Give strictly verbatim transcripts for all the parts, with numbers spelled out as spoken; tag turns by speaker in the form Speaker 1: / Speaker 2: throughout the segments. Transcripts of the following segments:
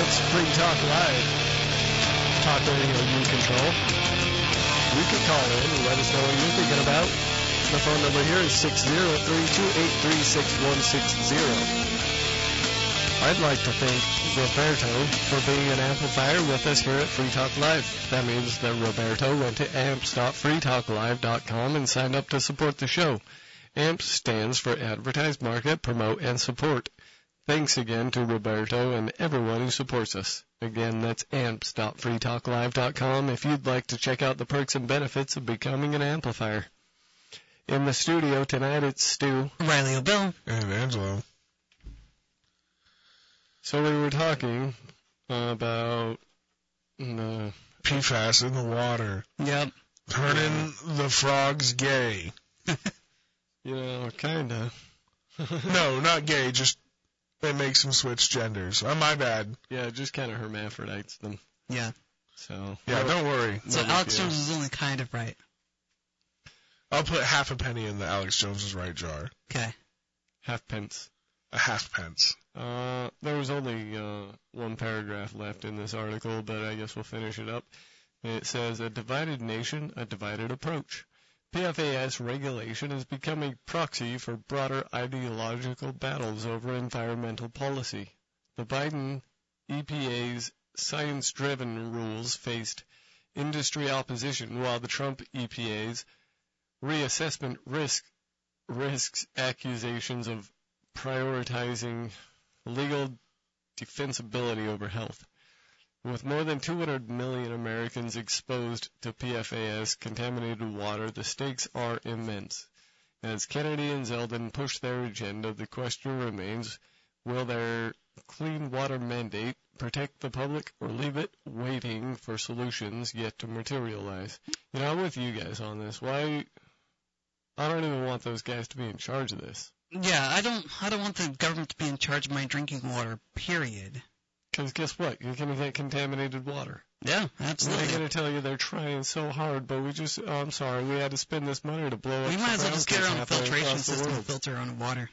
Speaker 1: It's Free Talk Live. Talk radio you control. You can call in and let us know what you're thinking about. The phone number here is six zero three two eight three six one six zero. I'd like to thank Roberto for being an amplifier with us here at Free Talk Live. That means that Roberto went to amps dot free talk live dot com and signed up to support the show. AMPS stands for Advertise, Market, Promote, and Support. Thanks again to Roberto and everyone who supports us. Again, that's amps dot free talk live dot com if you'd like to check out the perks and benefits of becoming an amplifier. In the studio tonight, it's Stu,
Speaker 2: Riley O'Bill,
Speaker 3: and Angelo.
Speaker 1: So we were talking uh, about uh,
Speaker 3: P FAS in the water.
Speaker 2: Yep.
Speaker 3: Turning the frogs gay.
Speaker 1: You know, kinda.
Speaker 3: No, not gay, just it makes them switch genders. Oh, my bad.
Speaker 1: Yeah, just kind of hermaphrodites them.
Speaker 2: Yeah.
Speaker 1: So.
Speaker 3: Yeah, don't worry.
Speaker 2: So Alex Jones is only kind of right.
Speaker 3: I'll put half a penny in the Alex Jones is right jar.
Speaker 2: Okay.
Speaker 1: Half pence.
Speaker 3: A half pence.
Speaker 1: Uh, there was only uh, one paragraph left in this article, but I guess we'll finish it up. It says, a divided nation, a divided approach. P F A S regulation is becoming proxy for broader ideological battles over environmental policy. The Biden E P A's science-driven rules faced industry opposition, while the Trump E P A's reassessment risk, risks accusations of prioritizing legal defensibility over health. With more than two hundred million Americans exposed to P F A S contaminated water, the stakes are immense. As Kennedy and Zeldin push their agenda, the question remains, will their clean water mandate protect the public or leave it waiting for solutions yet to materialize? You know, I'm with you guys on this. Why? I don't even want those guys to be in charge of this.
Speaker 2: Yeah, I don't I don't want the government to be in charge of my drinking water, period.
Speaker 1: Because guess what? You're going to get contaminated water.
Speaker 2: Yeah, absolutely.
Speaker 1: They're going to tell you they're trying so hard, but we just, oh, I'm sorry, we had to spend this money to blow up.
Speaker 2: We might as well just get our own
Speaker 1: halfway
Speaker 2: filtration
Speaker 1: across the
Speaker 2: system
Speaker 1: world.
Speaker 2: and filter our own water.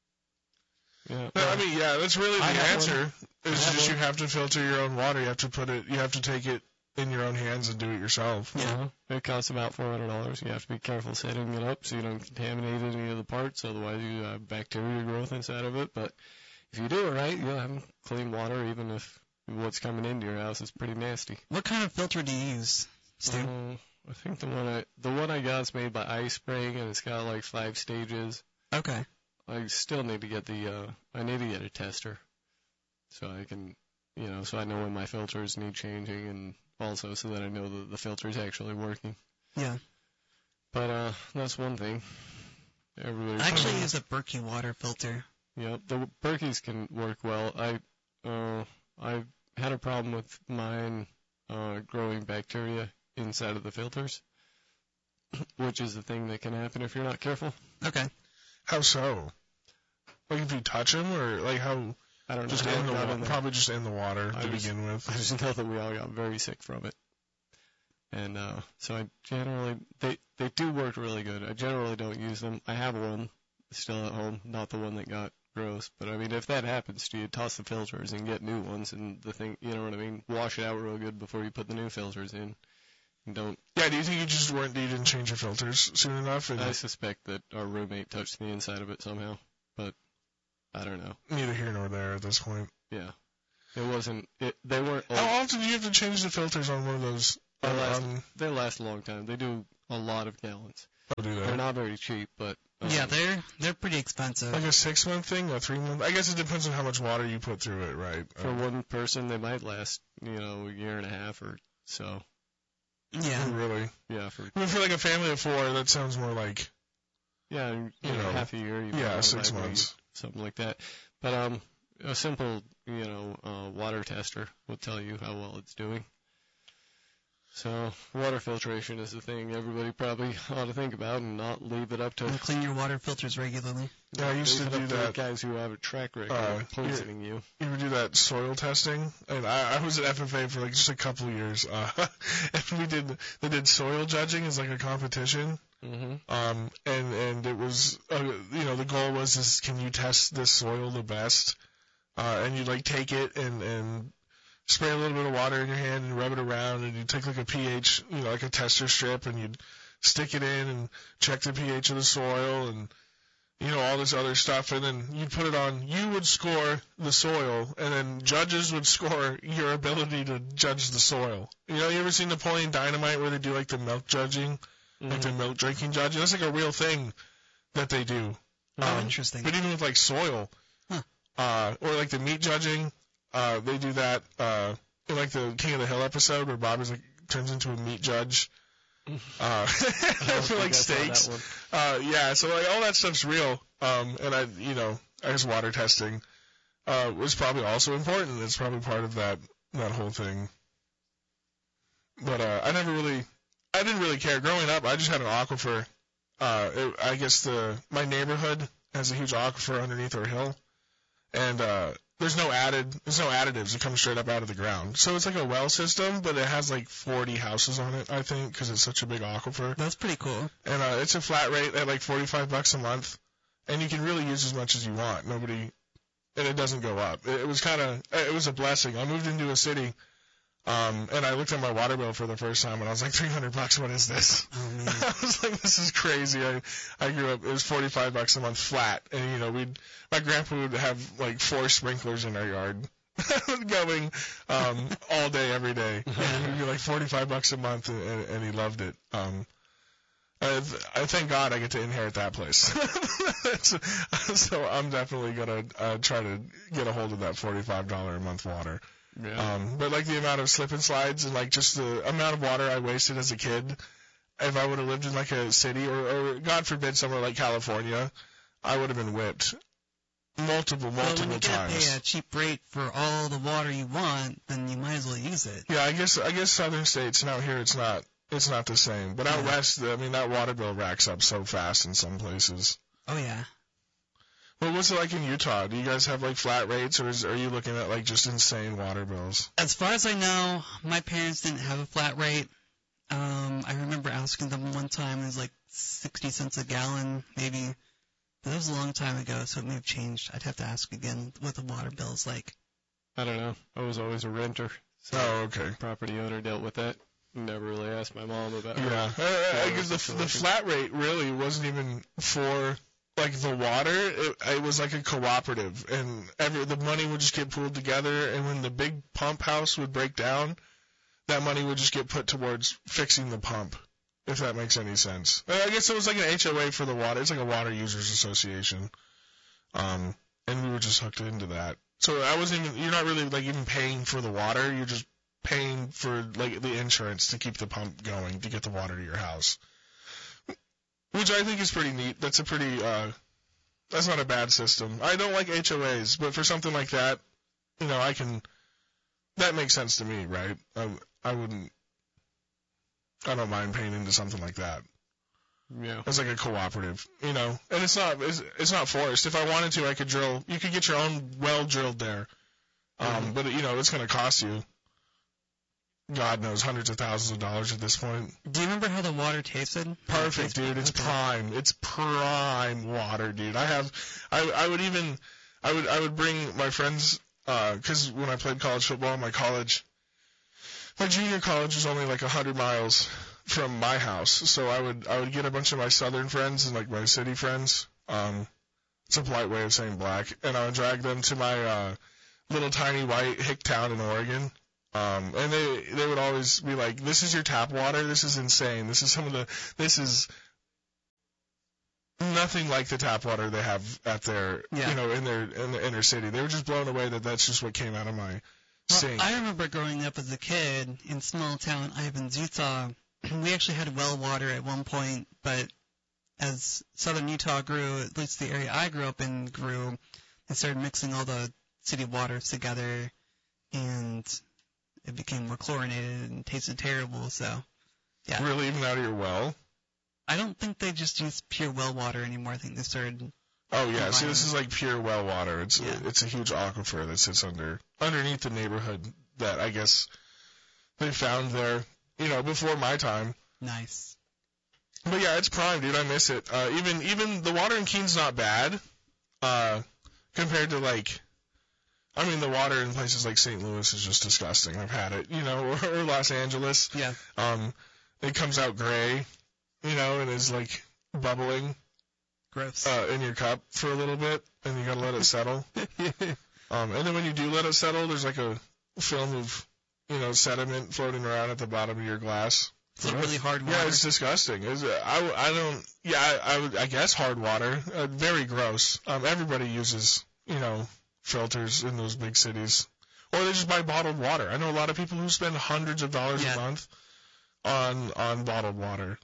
Speaker 1: Yeah.
Speaker 3: No, I mean, yeah, that's really the
Speaker 1: I have
Speaker 3: answer.
Speaker 1: one. I
Speaker 3: Is
Speaker 1: have
Speaker 3: just
Speaker 1: one.
Speaker 3: you have to filter your own water. You have to put it. You have to take it in your own hands and do it yourself.
Speaker 2: Yeah.
Speaker 1: Uh-huh. It costs about four hundred dollars. You have to be careful setting it up so you don't contaminate any of the parts, otherwise you have bacteria growth inside of it. But if you do it right, you'll have clean water, even if what's coming into your house is pretty nasty.
Speaker 2: What kind of filter do you use, Stu?
Speaker 1: Uh, I think the one I the one I got is made by iSpring, and it's got like five stages.
Speaker 2: Okay.
Speaker 1: I still need to get the uh, I need to get a tester, so I can, you know, so I know when my filters need changing, and also so that I know that the filter is actually working.
Speaker 2: Yeah.
Speaker 1: But uh, that's one thing. Everybody.
Speaker 2: I actually use a Berkey water filter.
Speaker 1: Yeah, the Berkeys can work well. I uh, I had a problem with mine uh, growing bacteria inside of the filters, which is the thing that can happen if you're not careful.
Speaker 2: Okay.
Speaker 3: How so? Like if you touch them, or like how?
Speaker 1: I don't know.
Speaker 3: Just
Speaker 1: how
Speaker 3: in
Speaker 1: it
Speaker 3: the
Speaker 1: got
Speaker 3: water.
Speaker 1: in there.
Speaker 3: Probably just in the water
Speaker 1: I
Speaker 3: to
Speaker 1: just-
Speaker 3: begin with.
Speaker 1: I just know that we all got very sick from it. And uh, so I generally, they, they do work really good. I generally don't use them. I have one still at home, not the one that got gross. But I mean, if that happens to you, toss the filters and get new ones. And the thing, you know what I mean? Wash it out real good before you put the new filters in. And don't,
Speaker 3: Yeah. Do you think you just weren't? You didn't change your filters soon enough? And
Speaker 1: I suspect that our roommate touched the inside of it somehow. But I don't know.
Speaker 3: neither here nor there at this point.
Speaker 1: Yeah. It wasn't, it, they weren't old.
Speaker 3: How often do you have to change the filters on one of those?
Speaker 1: They
Speaker 3: on-
Speaker 1: last,
Speaker 3: on-
Speaker 1: they last a long time. They do a lot of gallons.
Speaker 3: I'll do
Speaker 1: They're
Speaker 3: that.
Speaker 1: not very cheap, but um,
Speaker 2: Yeah, they're they're pretty expensive.
Speaker 3: Like a six month thing, a three month. I guess it depends on how much water you put through it, right?
Speaker 1: for
Speaker 3: Um,
Speaker 1: one person they might last, you know, a year and a half or so.
Speaker 2: Yeah.
Speaker 3: Really.
Speaker 1: Yeah, for
Speaker 3: I mean, for like a family of four, that sounds more like
Speaker 1: yeah, you
Speaker 3: You
Speaker 1: know,
Speaker 3: know,
Speaker 1: half a year. You
Speaker 3: yeah,
Speaker 1: probably
Speaker 3: six
Speaker 1: might
Speaker 3: months.
Speaker 1: need something like that. But um, a simple, you know, uh, water tester will tell you how well it's doing. So water filtration is the thing everybody probably ought to think about and not leave it up to.
Speaker 2: And clean your water filters regularly.
Speaker 3: Yeah, I used
Speaker 1: leave
Speaker 3: to
Speaker 1: it
Speaker 3: do
Speaker 1: up to
Speaker 3: that.
Speaker 1: guys who have a track record
Speaker 3: Uh,
Speaker 1: of poisoning you.
Speaker 3: You ever do that soil testing? And I, I was at F F A for like just a couple of years. Uh, and we did they did soil judging as like a competition.
Speaker 1: Mm-hmm.
Speaker 3: Um, and and it was uh, you know the goal was is can you test this soil the best? Uh, and you like take it and and spray a little bit of water in your hand and rub it around, and you take like a pH, you know, like a tester strip, and you'd stick it in and check the pH of the soil and, you know, all this other stuff, and then you'd put it on. You would score the soil, and then judges would score your ability to judge the soil. You know, you ever seen Napoleon Dynamite where they do like the milk judging, mm-hmm. like the milk drinking judging? That's like a real thing that they do.
Speaker 2: Oh,
Speaker 3: um,
Speaker 2: interesting.
Speaker 3: But even with like soil,
Speaker 2: huh.
Speaker 3: uh, or like the meat judging, uh, they do that uh, in like the King of the Hill episode where Bob is like turns into a meat judge. Uh, for like steaks. Uh, yeah, so like all that stuff's real. Um, and I, you know, I guess water testing, uh, was probably also important. It's probably part of that, that whole thing. But, uh, I never really, I didn't really care. Growing up, I just had an aquifer. Uh, it, I guess the, my neighborhood has a huge aquifer underneath our hill. And, uh, There's no added, there's no additives. It comes straight up out of the ground. So it's like a well system, but it has like forty houses on it, I think, because it's such a big aquifer.
Speaker 2: That's pretty cool.
Speaker 3: And uh, it's a flat rate at like forty-five bucks a month, and you can really use as much as you want. Nobody, and it doesn't go up. It, it was kind of, it was a blessing. I moved into a city, um, and I looked at my water bill for the first time, and I was like, three hundred bucks. What is this?
Speaker 2: Oh man.
Speaker 3: I was like, this is crazy. I, I grew up, it was forty-five bucks a month flat, and you know, we'd, my grandpa would have like four sprinklers in our yard going, um, all day, every day. And it would be like forty-five bucks a month, and, and he loved it. Um, I, I thank God I get to inherit that place. so, so I'm definitely gonna, uh, try to get a hold of that forty-five dollars a month water.
Speaker 1: Yeah.
Speaker 3: Um, but like the amount of slip and slides and like just the amount of water I wasted as a kid, if I would have lived in like a city or, or God forbid somewhere like California, I would have been whipped multiple, multiple
Speaker 2: well, when you
Speaker 3: times.
Speaker 2: get pay a cheap rate for all the water you want, then you might as well use it.
Speaker 3: Yeah, I guess I guess southern states and out here it's not it's not the same. But out
Speaker 2: yeah.
Speaker 3: west, I mean that water bill racks up so fast in some places.
Speaker 2: Oh yeah.
Speaker 3: Well, what's it like in Utah? Do you guys have like flat rates, or is, are you looking at like just insane water bills?
Speaker 2: As far as I know, my parents didn't have a flat rate. Um, I remember asking them one time, it was like sixty cents a gallon, maybe. But that was a long time ago, so it may have changed. I'd have to ask again what the water bill is like.
Speaker 1: I don't know. I was always a renter. So
Speaker 3: oh, okay.
Speaker 1: Property owner dealt with that. Never really asked my mom about her.
Speaker 3: Yeah, I, I guess the, the flat rate really wasn't even for like the water. It, it was like a cooperative, and every the money would just get pooled together. And when the big pump house would break down, that money would just get put towards fixing the pump. If that makes any sense. I guess it was like an H O A for the water. It's like a water users association. Um, and we were just hooked into that. So I wasn't even. You're not really like even paying for the water. You're just paying for like the insurance to keep the pump going to get the water to your house, which I think is pretty neat. That's a pretty uh, that's not a bad system. I don't like H O As, but for something like that, you know, I can. That makes sense to me, right? I I wouldn't. I don't mind paying into something like that.
Speaker 1: Yeah.
Speaker 3: It's like a cooperative, you know, and it's not it's, it's not forced. If I wanted to, I could drill. You could get your own well drilled there, um, mm-hmm. but you know, it's going to cost you. God knows, hundreds of thousands of dollars at this point.
Speaker 2: Do you remember how the water tasted?
Speaker 3: Perfect, dude. It's prime. It's prime water, dude. I have, I, I would even, I would, I would bring my friends, uh, cause when I played college football, my college, my junior college was only like a hundred miles from my house. So I would, I would get a bunch of my southern friends and like my city friends, um, it's a polite way of saying black, and I would drag them to my, uh, little tiny white hick town in Oregon. Um, and they, they would always be like, this is your tap water. This is insane. This is some of the, this is nothing like the tap water they have at their,
Speaker 2: yeah.
Speaker 3: you know, in their, in the inner city. They were just blown away that that's just what came out of my
Speaker 2: well,
Speaker 3: sink.
Speaker 2: I remember growing up as a kid in small town Ivins, Utah. We actually had well water at one point, but as southern Utah grew, at least the area I grew up in grew, they started mixing all the city waters together, and it became more chlorinated and tasted terrible, so, yeah.
Speaker 3: Really, even out of your well?
Speaker 2: I don't think they just use pure well water anymore. I think they started...
Speaker 3: Oh, yeah. See, this is like pure well water. It's
Speaker 2: yeah.
Speaker 3: it's a huge aquifer that sits under underneath the neighborhood that I guess they found there, you know, before my time.
Speaker 2: Nice.
Speaker 3: But, yeah, it's prime, dude. I miss it. Uh, even even the water in Keene's not bad uh, compared to, like... I mean, the water in places like Saint Louis is just disgusting. I've had it, you know, or, or Los Angeles.
Speaker 2: Yeah.
Speaker 3: Um, it comes out gray, you know, and is like bubbling.
Speaker 2: Gross.
Speaker 3: Uh, in your cup for a little bit, and you gotta let it settle. um, and then when you do let it settle, there's like a film of, you know, sediment floating around at the bottom of your glass.
Speaker 2: It's like really hard water.
Speaker 3: Yeah, it's disgusting. It's, uh, I, I don't, yeah, I, I, would, I guess hard water. Uh, very gross. Um, everybody uses, you know, filters in those big cities. Or they just buy bottled water. I know a lot of people who spend hundreds of dollars
Speaker 2: yeah.
Speaker 3: a month on, on bottled water.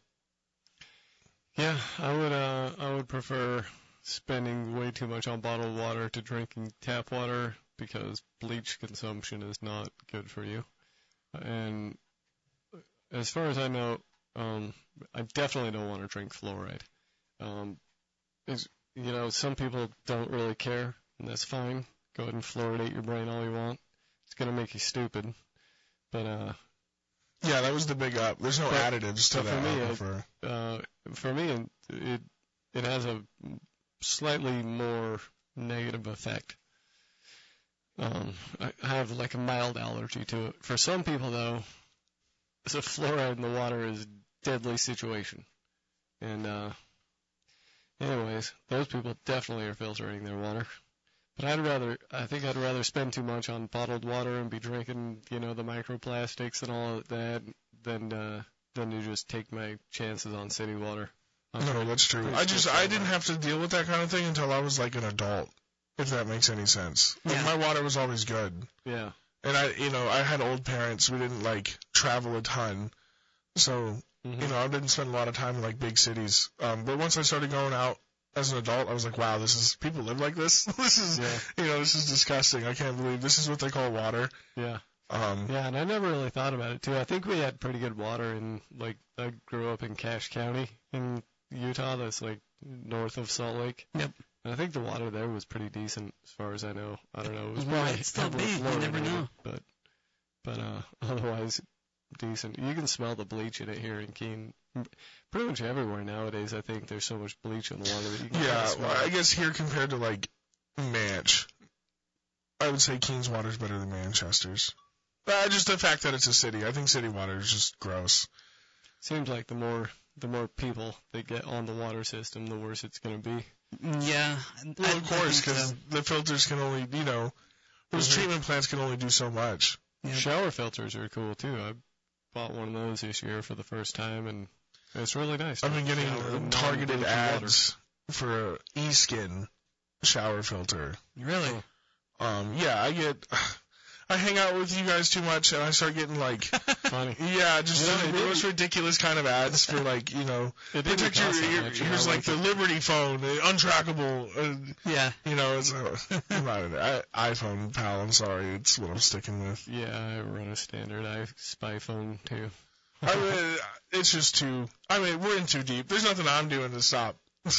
Speaker 1: Yeah, I would, uh, I would prefer spending way too much on bottled water to drinking tap water because bleach consumption is not good for you. And as far as I know, um, I definitely don't want to drink fluoride. Um, is, you know, some people don't really care, and that's fine. Go ahead and fluoridate your brain all you want. It's going to make you stupid. But, uh...
Speaker 3: Yeah, that was the big up. There's no
Speaker 1: but,
Speaker 3: additives to
Speaker 1: but
Speaker 3: that.
Speaker 1: For me,
Speaker 3: aquifer.
Speaker 1: it, uh, for me, it, it, it has a slightly more negative effect. Um, I have like a mild allergy to it. For some people, though, the fluoride in the water is a deadly situation. And, uh, anyways, those people definitely are filtering their water. But I'd rather, I think I'd rather spend too much on bottled water and be drinking, you know, the microplastics and all of that than, uh, than to just take my chances on city water. I'm
Speaker 3: No, that's true. I just, I didn't have to deal with that kind of thing until I was like an adult, if that makes any sense. Like,
Speaker 2: Yeah.
Speaker 3: my water was always good.
Speaker 1: Yeah.
Speaker 3: And I, you know, I had old parents. We didn't like travel a ton, so
Speaker 1: Mm-hmm.
Speaker 3: you know, I didn't spend a lot of time in like big cities. Um, but once I started going out as an adult, I was like, wow, this is people live like this. This is,
Speaker 1: Yeah.
Speaker 3: you know, this is disgusting. I can't believe this is what they call water.
Speaker 1: Yeah.
Speaker 3: Um,
Speaker 1: Yeah, and I never really thought about it too. I think we had pretty good water in, like, I grew up in Cache County in Utah. That's like north of Salt Lake.
Speaker 2: Yep.
Speaker 1: And I think the water there was pretty decent, as far as I know. I don't know. It was
Speaker 2: Well,
Speaker 1: probably
Speaker 2: it's still
Speaker 1: heavily
Speaker 2: big. You never
Speaker 1: fluoridated,
Speaker 2: know.
Speaker 1: But, but uh, otherwise, decent. You can smell the bleach in it here in Keene. Pretty much everywhere nowadays, I think there's so much bleach in the water that you can
Speaker 3: yeah,
Speaker 1: smell
Speaker 3: well, I
Speaker 1: it.
Speaker 3: guess here compared to like Manch, I would say Keene's water is better than Manchester's. Uh, just the fact that it's a city. I think city water is just gross.
Speaker 1: Seems like the more the more people that get on the water system, the worse it's going to be.
Speaker 2: Yeah.
Speaker 3: Well,
Speaker 2: I-
Speaker 3: of
Speaker 2: I
Speaker 3: course,
Speaker 2: think
Speaker 3: because
Speaker 2: so.
Speaker 3: the filters can only, you know, those
Speaker 1: Mhm.
Speaker 3: treatment plants can only do so much.
Speaker 2: Yeah.
Speaker 1: Shower filters are cool too. I bought one of those this year for the first time, and it's really nice.
Speaker 3: I've been
Speaker 1: to
Speaker 3: getting
Speaker 1: shower in
Speaker 3: targeted
Speaker 1: non-bleachy
Speaker 3: ads for a eSkin shower filter.
Speaker 2: Really?
Speaker 3: Um, yeah, I get, I hang out with you guys too much, and I start getting like,
Speaker 1: water. Funny.
Speaker 3: yeah, just
Speaker 1: You know,
Speaker 3: the
Speaker 1: it didn't-
Speaker 3: most ridiculous kind of ads for like, you know,
Speaker 1: It didn't
Speaker 3: protect your,
Speaker 1: cost that
Speaker 3: your-
Speaker 1: much,
Speaker 3: here's
Speaker 1: I
Speaker 3: like the
Speaker 1: it.
Speaker 3: Liberty phone, the untrackable, uh,
Speaker 2: Yeah.
Speaker 3: you know, it's, uh, I'm not an I- iPhone pal. I'm sorry, it's what I'm sticking with.
Speaker 1: Yeah, I run a standard I spy phone too.
Speaker 3: I mean, it's just too. I mean, we're in too deep. There's nothing I'm doing to stop.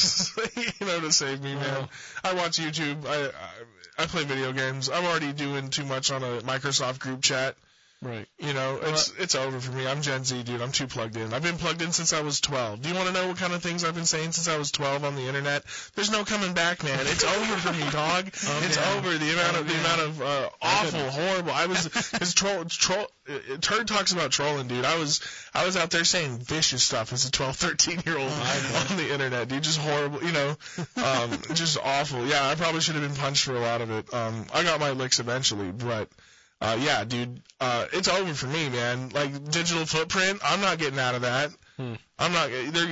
Speaker 3: you know, to save me, man.
Speaker 1: Well.
Speaker 3: I watch YouTube. I, I I play video games. I'm already doing too much on a Microsoft group chat.
Speaker 1: Right.
Speaker 3: You know, it's it's over for me. I'm Gen Z, dude. I'm too plugged in. I've been plugged in since I was twelve. Do you want to know what kind of things I've been saying since I was twelve on the internet? There's no coming back, man. It's over for me, dog.
Speaker 2: Oh,
Speaker 3: it's
Speaker 2: yeah.
Speaker 3: over. The amount
Speaker 2: Oh,
Speaker 3: of the
Speaker 2: yeah.
Speaker 3: amount of uh, awful, horrible. I was because troll troll. uh, Turd talks about trolling, dude. I was I was out there saying vicious stuff as a twelve, thirteen year old
Speaker 2: Oh,
Speaker 3: on the internet, dude. Just horrible, you know, um, just awful. Yeah, I probably should have been punched for a lot of it. Um, I got my licks eventually, but. Uh, yeah, dude, uh, it's over for me, man. Like, digital footprint, I'm not getting out of that.
Speaker 1: Hmm.
Speaker 3: I'm not, there,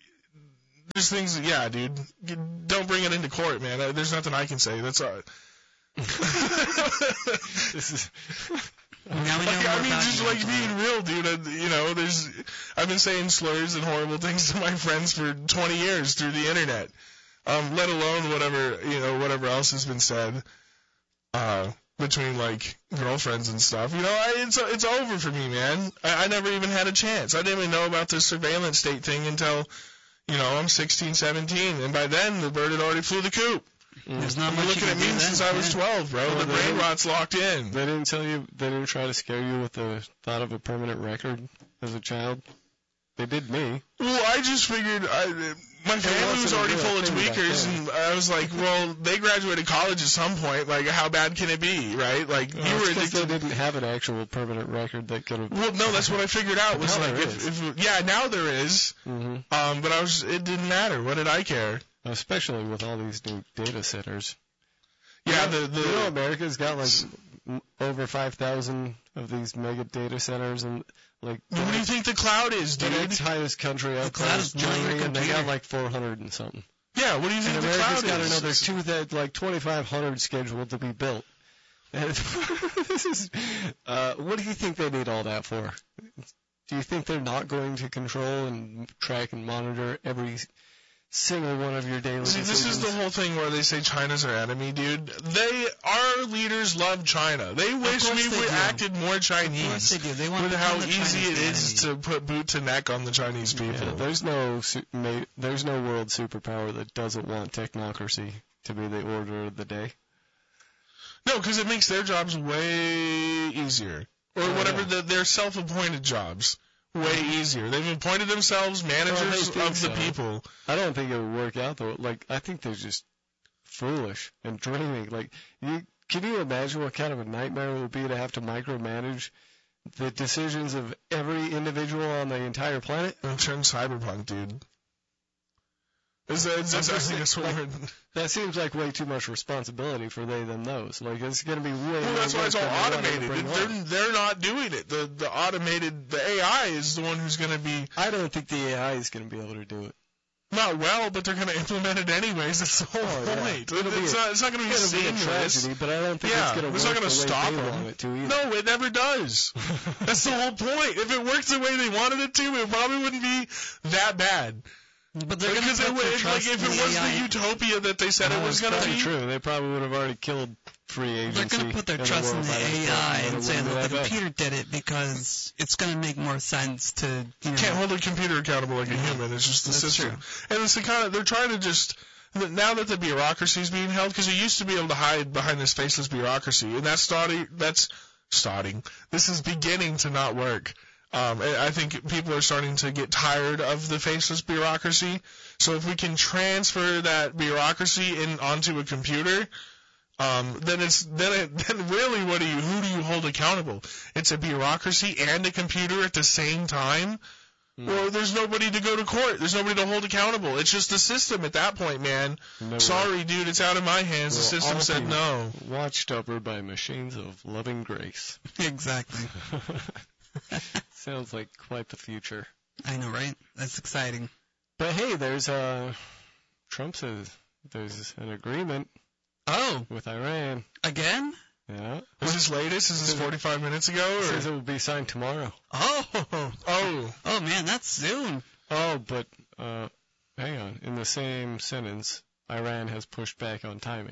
Speaker 3: there's things, yeah, dude, don't bring it into court, man. Uh, There's nothing I can say. That's, uh,
Speaker 1: This is
Speaker 2: Now we know
Speaker 3: like,
Speaker 2: more
Speaker 3: I mean,
Speaker 2: about
Speaker 3: just
Speaker 2: you.
Speaker 3: like being real, dude. Uh, you know, there's, I've been saying slurs and horrible things to my friends for twenty years through the internet. Um, let alone whatever, you know, whatever else has been said, uh, between like girlfriends and stuff. You know, I, it's it's over for me, man. I, I never even had a chance. I didn't even know about the surveillance state thing until, you know, I'm sixteen, seventeen, and by then the bird had already flew the coop.
Speaker 2: There's not
Speaker 3: You're
Speaker 2: much
Speaker 3: looking
Speaker 2: you
Speaker 3: at
Speaker 2: can
Speaker 3: me
Speaker 2: do
Speaker 3: since
Speaker 2: then.
Speaker 3: I was
Speaker 2: Yeah.
Speaker 3: twelve, bro.
Speaker 1: Well,
Speaker 3: the
Speaker 1: they
Speaker 3: brain
Speaker 1: didn't-
Speaker 3: rot's locked in.
Speaker 1: They didn't tell you. They didn't try to scare you with the thought of a permanent record as a child. They did me.
Speaker 3: Well, I just figured, I, my family was already full of tweakers,
Speaker 1: back
Speaker 3: and I was like, well, they graduated college at some point. Like, how bad can it be, right? Like,
Speaker 1: well,
Speaker 3: you were
Speaker 1: because
Speaker 3: addicted.
Speaker 1: they didn't have an actual permanent record that could have.
Speaker 3: Well, no, that's what I figured out. Was
Speaker 1: Now
Speaker 3: like,
Speaker 1: there
Speaker 3: if,
Speaker 1: is.
Speaker 3: if yeah, now there is.
Speaker 1: Mm-hmm.
Speaker 3: Um, but I was, it didn't matter. What did I care?
Speaker 1: Especially with all these new data centers.
Speaker 3: Yeah,
Speaker 1: you know,
Speaker 3: the the.
Speaker 1: You know, America's got like m- over five thousand of these mega data centers, and like.
Speaker 3: What do you think the cloud is,
Speaker 1: The
Speaker 3: dude?
Speaker 1: next highest country
Speaker 2: The
Speaker 1: up
Speaker 2: cloud
Speaker 1: there
Speaker 2: is
Speaker 1: is Germany, and they
Speaker 2: computer.
Speaker 1: got like four hundred and something.
Speaker 3: Yeah, what do you think
Speaker 1: And
Speaker 3: the
Speaker 1: America's
Speaker 3: cloud
Speaker 1: got
Speaker 3: is?
Speaker 1: another two that like twenty-five hundred scheduled to be built. And this is, uh, what do you think they need all that for? Do you think they're not going to control and track and monitor every single one of your daily
Speaker 3: See,
Speaker 1: decisions?
Speaker 3: this is the whole thing where they say China's our enemy, dude. They, our leaders love China. They wish
Speaker 2: course
Speaker 3: we
Speaker 2: they
Speaker 3: would
Speaker 2: do.
Speaker 3: acted more
Speaker 2: Of
Speaker 3: Chinese.
Speaker 2: course they do. They want
Speaker 3: With
Speaker 2: to
Speaker 3: how
Speaker 2: become the
Speaker 3: easy
Speaker 2: Chinese
Speaker 3: it is
Speaker 2: enemy.
Speaker 3: to put boot to neck on the Chinese people.
Speaker 1: Yeah, there's no su- ma- there's no world superpower that doesn't want technocracy to be the order of the day.
Speaker 3: No, because it makes their jobs way easier. Or
Speaker 1: Oh,
Speaker 3: whatever,
Speaker 1: yeah.
Speaker 3: the, their self-appointed jobs. Way easier. They've appointed themselves managers
Speaker 1: Well, they
Speaker 3: of
Speaker 1: think
Speaker 3: the
Speaker 1: so.
Speaker 3: people.
Speaker 1: I don't think it would work out though. Like I think they're just foolish and dreaming. Like you can you imagine what kind of a nightmare it would be to have to micromanage the decisions of every individual on the entire planet?
Speaker 3: I'm turning cyberpunk, dude. Is that, is that, I think that's what
Speaker 1: Like-
Speaker 3: we're...
Speaker 1: That seems like way too much responsibility for they than those. Like it's going to be way
Speaker 3: Well,
Speaker 1: more
Speaker 3: that's why it's all
Speaker 1: work than they wanted to
Speaker 3: automated.
Speaker 1: bring
Speaker 3: They're,
Speaker 1: on.
Speaker 3: they're not doing it. The the automated, the A I is the one who's going to be
Speaker 1: I don't think the A I is going to be able to do it.
Speaker 3: not well, but they're going to implement it anyways. That's the whole
Speaker 1: Oh, yeah.
Speaker 3: point.
Speaker 1: It'll be
Speaker 3: It's
Speaker 1: a-
Speaker 3: not, it's not going to be
Speaker 1: It's going to be a
Speaker 3: seamless.
Speaker 1: tragedy, but I don't think
Speaker 3: Yeah,
Speaker 1: it's going to
Speaker 3: it's
Speaker 1: work
Speaker 3: not gonna
Speaker 1: the way
Speaker 3: stop
Speaker 1: they
Speaker 3: them.
Speaker 1: want it to either.
Speaker 3: No, it never does. That's the whole point. If it worked the way they wanted it to, it probably wouldn't be that bad.
Speaker 2: But they're going
Speaker 3: Because
Speaker 2: to
Speaker 3: it,
Speaker 2: put
Speaker 3: would-
Speaker 2: their
Speaker 3: like
Speaker 2: trust
Speaker 3: if
Speaker 2: in
Speaker 3: it
Speaker 2: the
Speaker 3: was
Speaker 2: A I.
Speaker 3: the utopia that they said it
Speaker 1: Uh,
Speaker 3: was
Speaker 1: it's
Speaker 3: going to
Speaker 1: probably
Speaker 3: be,
Speaker 1: true. They probably would have already killed free agency.
Speaker 2: They're going to put their
Speaker 1: in
Speaker 2: trust in
Speaker 1: world
Speaker 2: the
Speaker 1: by this
Speaker 2: A
Speaker 1: point,
Speaker 2: I
Speaker 1: and
Speaker 2: and
Speaker 1: it
Speaker 2: say
Speaker 1: wouldn't
Speaker 2: that
Speaker 1: be
Speaker 2: the
Speaker 1: that bad.
Speaker 2: computer did it because it's going to make more sense to, you know.
Speaker 3: can't hold a computer accountable like a human. It's just the
Speaker 2: That's
Speaker 3: system.
Speaker 2: true.
Speaker 3: And it's the kind of, they're trying to just, now that the bureaucracy is being held, because you used to be able to hide behind this faceless bureaucracy, and that's starting, that's starting. This is beginning to not work. Um, and I think people are starting to get tired of the faceless bureaucracy. So if we can transfer that bureaucracy in onto a computer, um, then it's then it, then really what do you who do you hold accountable? It's a bureaucracy and a computer at the same time.
Speaker 1: Hmm.
Speaker 3: Well, there's nobody to go to court. There's nobody to hold accountable. It's just the system at that point, man.
Speaker 1: No way.
Speaker 3: Sorry, dude, it's out of my hands. The
Speaker 1: We'll
Speaker 3: system
Speaker 1: all
Speaker 3: said
Speaker 1: be
Speaker 3: no.
Speaker 1: Watched over by machines of loving grace.
Speaker 2: Exactly.
Speaker 1: Sounds like quite the future.
Speaker 2: I know, right? That's exciting.
Speaker 1: But hey, there's uh, Trump says there's an agreement
Speaker 2: Oh,
Speaker 1: with Iran.
Speaker 2: again?
Speaker 1: Yeah.
Speaker 3: Is this latest? Is this forty-five minutes ago?
Speaker 1: It
Speaker 3: Or?
Speaker 1: says it will be signed tomorrow.
Speaker 2: Oh,
Speaker 3: Oh,
Speaker 2: oh man, that's soon.
Speaker 1: Oh, but uh, hang on. In the same sentence, Iran has pushed back on timing.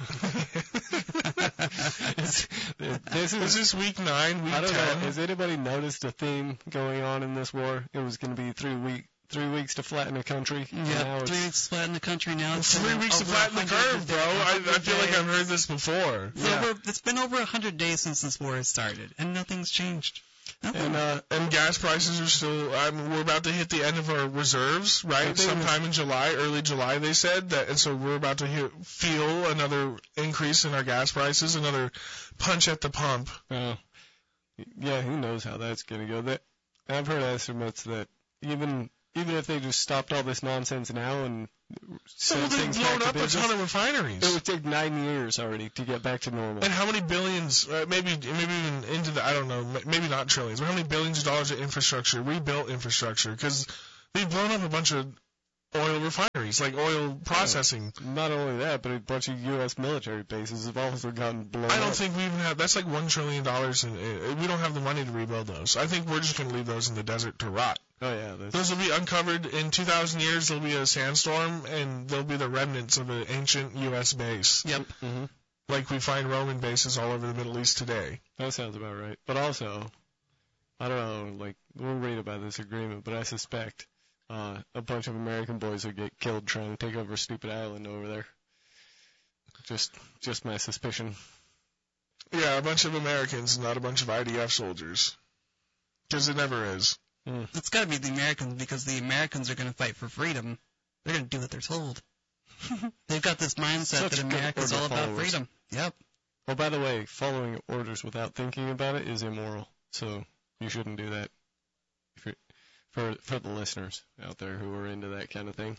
Speaker 1: It's- this
Speaker 3: is
Speaker 1: is.
Speaker 3: this week nine, week
Speaker 1: I don't
Speaker 3: ten?
Speaker 1: know. Has anybody noticed a theme going on in this war? It was going to be three week, three weeks to flatten a country. and now
Speaker 2: Yeah,
Speaker 1: it's-
Speaker 2: three weeks flat in the country now. It's
Speaker 3: Three
Speaker 2: been
Speaker 3: weeks to
Speaker 2: over
Speaker 3: flatten the
Speaker 2: one hundred
Speaker 3: curve, bro. I, I feel like
Speaker 2: days.
Speaker 3: I've heard this before.
Speaker 2: It's, over, it's been over a hundred days since this war has started, and nothing's changed. Nothing.
Speaker 3: And uh, and gas prices are still. I mean, we're about to hit the end of our reserves,
Speaker 1: I
Speaker 3: right?
Speaker 1: think
Speaker 3: Sometime in July, early July, they said that, and so we're about to hear, feel another increase in our gas prices, another punch at the pump.
Speaker 1: Oh, yeah, who knows how that's going to go. That I've heard estimates that even even if they just stopped all this nonsense now and
Speaker 3: So
Speaker 1: sent
Speaker 3: they've
Speaker 1: things
Speaker 3: blown
Speaker 1: back to
Speaker 3: up a
Speaker 1: business,
Speaker 3: ton of refineries.
Speaker 1: it would take nine years already to get back to normal.
Speaker 3: And how many billions, uh, maybe maybe even into the, I don't know, m- maybe not trillions, but how many billions of dollars of infrastructure, rebuilt infrastructure? Because they've blown up a bunch of oil refineries, like oil processing.
Speaker 1: Not only that, but a bunch of U S military bases have also gotten blown
Speaker 3: I don't
Speaker 1: up.
Speaker 3: think we even have, that's like one trillion dollars, and uh, we don't have the money to rebuild those. I think we're just going to leave those in the desert to rot.
Speaker 1: Oh yeah, that's,
Speaker 3: Those will be uncovered in two thousand years. There'll be a sandstorm, and they'll be the remnants of an ancient U S base,
Speaker 2: Yep.
Speaker 1: hmm
Speaker 3: like we find Roman bases all over the Middle East today.
Speaker 1: that sounds about right. But also, I don't know, like we'll read about this agreement, but I suspect uh, a bunch of American boys will get killed trying to take over Stupid Island over there. Just, just my suspicion.
Speaker 3: Yeah, a bunch of Americans, not a bunch of I D F soldiers. Because it never is.
Speaker 2: It's got to be the Americans because the Americans are going to fight for freedom. they're going to do what they're told. They've got this mindset
Speaker 1: Such
Speaker 2: that America's all about
Speaker 1: followers.
Speaker 2: freedom. Yep.
Speaker 1: Oh, by the way, following orders without thinking about it is immoral. So you shouldn't do that. If you're, for for the listeners out there who are into that kind of thing.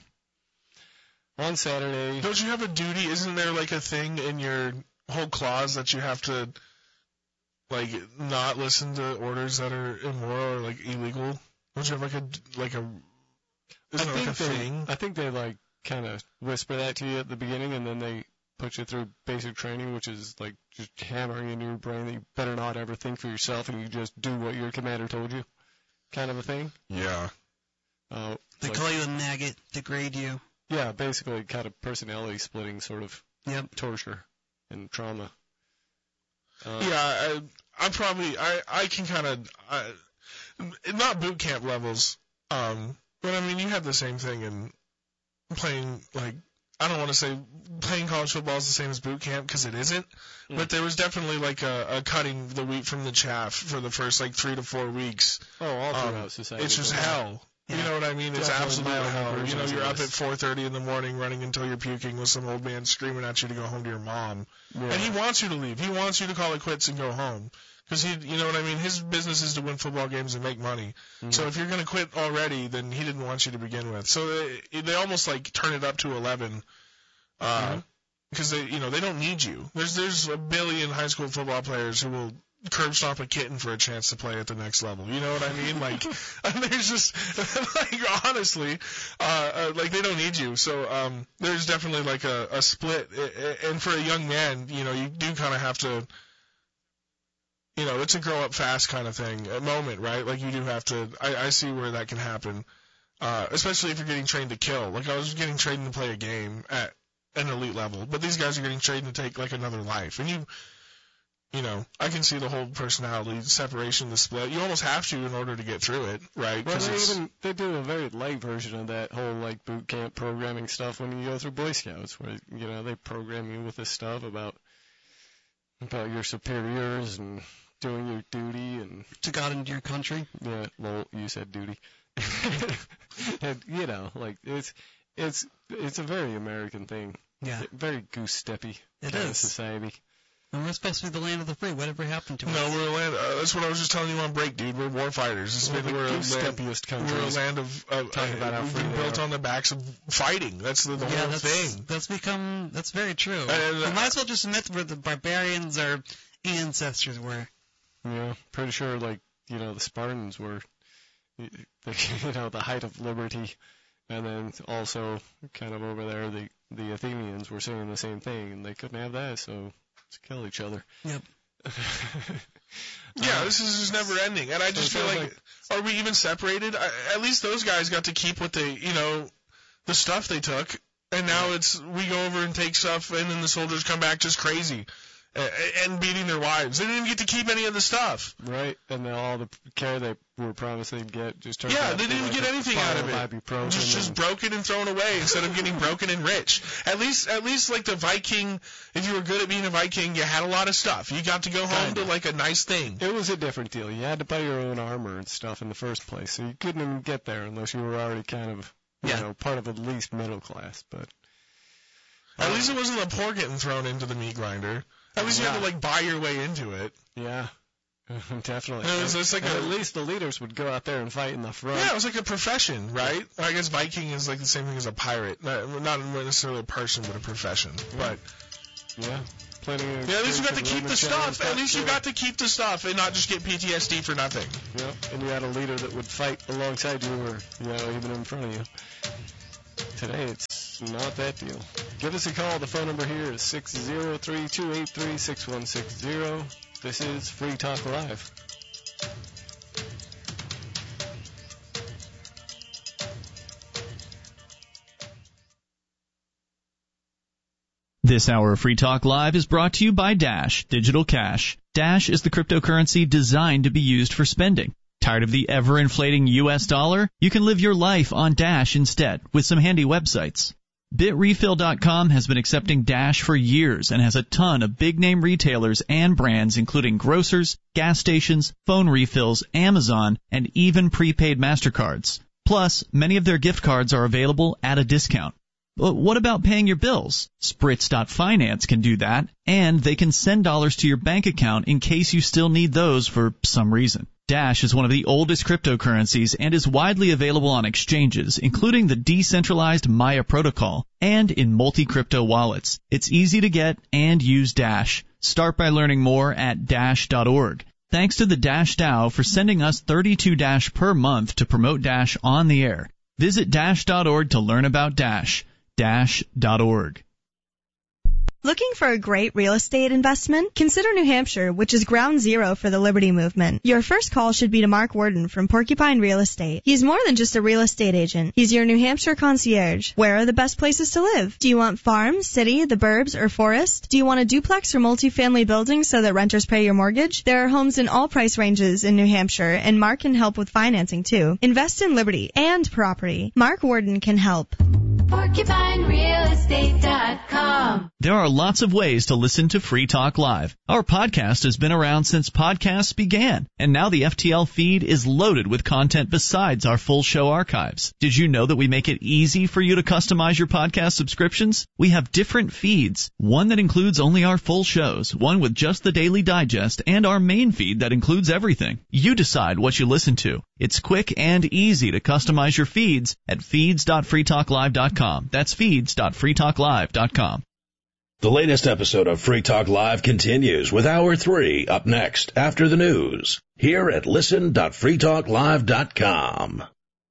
Speaker 1: On Saturday.
Speaker 3: Don't you have a duty? Isn't there like a thing in your whole clause that you have to like not listen to orders that are immoral or like illegal? Don't you have like a like a? Isn't
Speaker 1: I
Speaker 3: it like a
Speaker 1: think they,
Speaker 3: thing?
Speaker 1: I think they like kind of whisper that to you at the beginning, and then they put you through basic training, which is like just hammering into your brain that you better not ever think for yourself, and you just do what your commander told you, kind of a thing.
Speaker 3: Yeah.
Speaker 1: Uh,
Speaker 2: They
Speaker 1: like,
Speaker 2: call you a maggot, degrade you.
Speaker 1: yeah, basically kind of personality splitting sort of
Speaker 2: Yep.
Speaker 1: torture and trauma. Uh,
Speaker 3: Yeah, I, I'm probably I I can kind of not boot camp levels, um, but I mean you have the same thing in playing like I don't want to say playing college football is the same as boot camp because it isn't,
Speaker 1: Mm.
Speaker 3: but there was definitely like a, a cutting the wheat from the chaff for the first like three to four weeks.
Speaker 1: Oh, all throughout
Speaker 3: Um,
Speaker 1: society.
Speaker 3: It's just
Speaker 1: but-
Speaker 3: hell. You
Speaker 2: Yeah.
Speaker 3: know what I mean? It's
Speaker 1: Definitely
Speaker 3: absolute
Speaker 1: mild
Speaker 3: hell. You know,
Speaker 1: versions
Speaker 3: you're
Speaker 1: of
Speaker 3: up
Speaker 1: this.
Speaker 3: at four thirty in the morning running until you're puking with some old man screaming at you to go home to your mom.
Speaker 1: Yeah.
Speaker 3: And he wants you to leave. He wants you to call it quits and go home. Because he, you know what I mean? His business is to win football games and make money.
Speaker 1: Mhm.
Speaker 3: So if you're going to quit already, then he didn't want you to begin with. So they, they almost like turn it up to eleven. Uh,
Speaker 1: Mhm.
Speaker 3: because they, you know, they don't need you. There's, there's a billion high school football players who will curb stomp a kitten for a chance to play at the next level. You know what I mean? Like, there's just, like, honestly, uh, uh, like, they don't need you. So, um, there's definitely, like, a, a split. And for a young man, you know, you do kind of have to, you know, it's a grow up fast kind of thing, a moment, right? Like, you do have to, I, I see where that can happen. Uh, especially if you're getting trained to kill. Like, I was getting trained to play a game at an elite level, but these guys are getting trained to take, like, another life. And you, You know, I can see the whole personality separation, the split. You almost have to in order to get through it, right?
Speaker 1: Well,
Speaker 3: 'Cause
Speaker 1: they
Speaker 3: it's,
Speaker 1: even they do a very light version of that whole like boot camp programming stuff when you go through Boy Scouts, where you know they program you with this stuff about about your superiors and doing your duty and
Speaker 2: To God and your country.
Speaker 1: yeah, well, you said duty, and you know, like it's it's it's a very American thing,
Speaker 2: Yeah,
Speaker 1: very goose steppy
Speaker 2: it
Speaker 1: kind of
Speaker 2: is.
Speaker 1: society.
Speaker 2: And we're supposed to be the land of the free. Whatever happened to
Speaker 3: no,
Speaker 2: us?
Speaker 3: we're a land. Uh, that's what I was just telling you on break, dude. We're war fighters. It's
Speaker 1: We're
Speaker 3: been,
Speaker 1: the
Speaker 3: we're, a
Speaker 1: goose
Speaker 3: land,
Speaker 1: steppiest
Speaker 3: we're a
Speaker 1: countries.
Speaker 3: land of. Uh,
Speaker 1: Talking about how
Speaker 3: we've
Speaker 1: free
Speaker 3: been
Speaker 1: they
Speaker 3: built
Speaker 1: are.
Speaker 3: on the backs of fighting. That's the, the
Speaker 2: yeah,
Speaker 3: whole
Speaker 2: that's
Speaker 3: thing.
Speaker 2: that's become that's very true.
Speaker 3: And,
Speaker 2: we
Speaker 3: uh,
Speaker 2: might as well just admit where the barbarians our ancestors were.
Speaker 1: Yeah, pretty sure like you know the Spartans were, you know, the height of liberty, and then also kind of over there the the Athenians were saying the same thing, and they couldn't have that, so let's kill each other.
Speaker 2: Yep.
Speaker 3: Yeah, this is just never ending, and I just
Speaker 1: So it
Speaker 3: feel
Speaker 1: sounds
Speaker 3: like, are we even separated? I, at least those guys got to keep what they, you know, the stuff they took, and now it's we go over and take stuff, and then the soldiers come back just crazy, uh, and beating their wives. They didn't even get to keep any of the stuff.
Speaker 1: Right, and then all the care they were promised they'd get just turned
Speaker 3: Yeah,
Speaker 1: out
Speaker 3: they
Speaker 1: to be
Speaker 3: didn't
Speaker 1: like
Speaker 3: get
Speaker 1: a
Speaker 3: anything out
Speaker 1: bottle
Speaker 3: of it.
Speaker 1: ibuprofen
Speaker 3: Just just
Speaker 1: and-
Speaker 3: broken and thrown away instead of getting broken and rich. At least at least like the Viking, if you were good at being a Viking, you had a lot of stuff. You got to go home to
Speaker 1: Kinda.
Speaker 3: like a nice thing.
Speaker 1: It was a different deal. You had to buy your own armor and stuff in the first place, so you couldn't even get there unless you were already kind of, you
Speaker 2: Yeah.
Speaker 1: know, part of at least middle class. But
Speaker 3: At least it wasn't the poor getting thrown into the meat grinder. At least you had to
Speaker 1: Yeah.
Speaker 3: like buy your way into it.
Speaker 1: yeah, definitely.
Speaker 3: It was- it's like
Speaker 1: And
Speaker 3: a-
Speaker 1: at least the leaders would go out there and fight in the front.
Speaker 3: Yeah, it was like a profession, right? I guess Viking is like the same thing as a pirate. Not, not necessarily a person, but a profession. But
Speaker 1: Yeah, plenty of.
Speaker 3: yeah, at least you got to
Speaker 1: Greeks
Speaker 3: keep
Speaker 1: and
Speaker 3: the
Speaker 1: Roman
Speaker 3: stuff. At least you
Speaker 1: yeah.
Speaker 3: got to keep the stuff and not just get P T S D for nothing.
Speaker 1: Yeah, and you had a leader that would fight alongside you, or you know, even in front of you. Today, it's not that deal. Give us a call. The phone number here is six zero three, two eight three, six one six zero. This is Free Talk Live.
Speaker 4: This hour of Free Talk Live is brought to you by Dash Digital Cash. Dash is the cryptocurrency designed to be used for spending. Tired of the ever-inflating U S dollar? You can live your life on Dash instead with some handy websites. Bit Refill dot com has been accepting Dash for years and has a ton of big-name retailers and brands including grocers, gas stations, phone refills, Amazon, and even prepaid MasterCards. Plus, many of their gift cards are available at a discount. But what about paying your bills? Spritz dot Finance can do that, and they can send dollars to your bank account in case you still need those for some reason. Dash is one of the oldest cryptocurrencies and is widely available on exchanges, including the decentralized Maya protocol and in multi-crypto wallets. It's easy to get and use Dash. Start by learning more at dash dot org. Thanks to the Dash DAO for sending us thirty-two Dash per month to promote Dash on the air. Visit dash dot org to learn about Dash. dash dot org.
Speaker 5: Looking for a great real estate investment? Consider New Hampshire, which is ground zero for the Liberty Movement. Your first call should be to Mark Worden from Porcupine Real Estate. He's more than just a real estate agent. He's your New Hampshire concierge. Where are the best places to live? Do you want farm, city, the burbs, or forest? Do you want a duplex or multifamily building so that renters pay your mortgage? There are homes in all price ranges in New Hampshire, and Mark can help with financing too. Invest in Liberty and property. Mark Worden can help.
Speaker 6: Porcupine Real Estate dot com.
Speaker 4: There are lots of ways to listen to Free Talk Live. Our podcast has been around since podcasts began, and now the F T L feed is loaded with content besides our full show archives. Did you know that we make it easy for you to customize your podcast subscriptions? We have different feeds, one that includes only our full shows, one with just the Daily Digest, and our main feed that includes everything. You decide what you listen to. It's quick and easy to customize your feeds at feeds dot free talk live dot com. That's feeds dot free talk live dot com.
Speaker 7: The latest episode of Free Talk Live continues with Hour three up next after the news here at listen dot free talk live dot com.